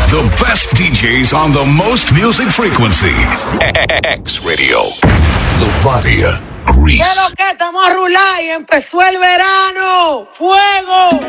The best DJs on the most music frequency. X Radio. Lovatia, Greece. ¿Qué es lo que estamos a rular y empezó el verano? ¡Fuego!